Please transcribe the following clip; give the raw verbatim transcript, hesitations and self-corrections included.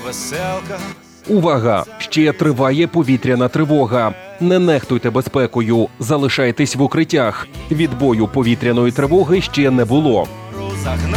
веселка. Увага! Ще триває повітряна тривога. Не нехтуйте безпекою, залишайтесь в укриттях. Відбою повітряної тривоги ще не було.